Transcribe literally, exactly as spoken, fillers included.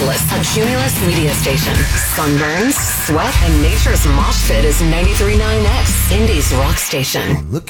Cumulus, a Cumulus media station. Sunburns, sweat, and nature's mosh pit is ninety-three point nine X, Indy's rock station. Look